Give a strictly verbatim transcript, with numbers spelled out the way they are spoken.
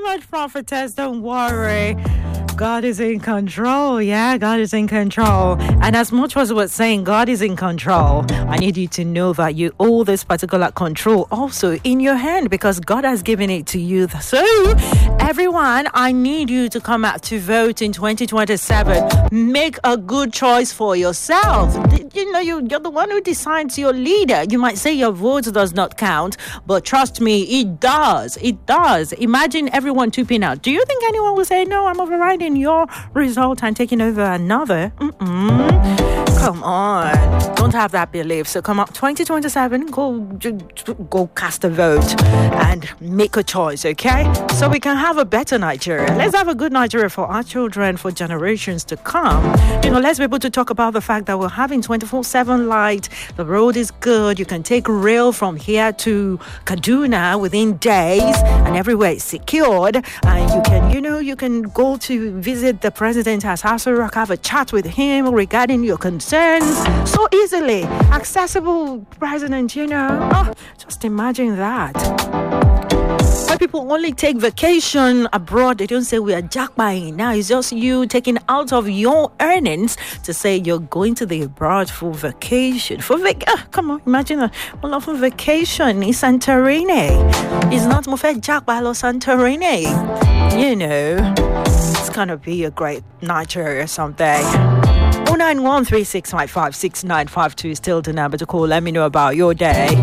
much, prophetess. Don't worry. God is in control. Yeah, God is in control. And as much as we're saying God is in control, I need you to know that you hold this particular control also in your hand because God has given it to you. So, everyone, I need you to come out to vote in twenty twenty-seven. Make a good choice for yourself. You know, you, you're the one who decides your leader. You might say your vote does not count, but trust me, it does. It does. Imagine everyone tupping out. Do you think anyone will say, no, I'm overriding your result and taking over another? Mm-mm. Come on. Don't have that belief. So come up twenty twenty-seven, go go cast a vote and make a choice, okay? So we can have a better Nigeria. Let's have a good Nigeria for our children, for generations to come. You know, let's be able to talk about the fact that we're having twenty-four seven light. The road is good. You can take rail from here to Kaduna within days and everywhere is secured. And you can, you know, you can go to visit the president at Aso Rock, have a chat with him regarding your concerns so easily. Accessible president, you know. Oh, just imagine that. Why people only take vacation abroad, they don't say we are jackpotting. Now it's just you taking out of your earnings to say you're going to the abroad for vacation. For vac- uh, come on, imagine a well, for vacation in Santorini. It's not Mufet Jackpot or Santorini. You know, it's gonna be a great Nigeria someday. oh nine one three six five five six nine five two is still the number to call. Let me know about your day.